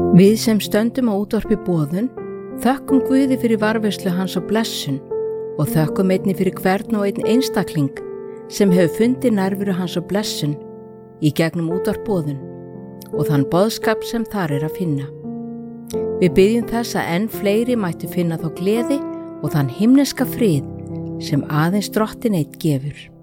Við sem stöndum á útvarpi Boðun þökkum Guði fyrir varðveislu hans og blessun og þökkum einnig fyrir hvern og einn einstakling sem hefur fundið nærveru hans og blessun í gegnum útvarp Boðun og þann boðskap sem þar að finna. Við biðjum þess að enn fleiri mættu finna þá gleði og þann himneska frið sem aðeins Drottinn einn gefur.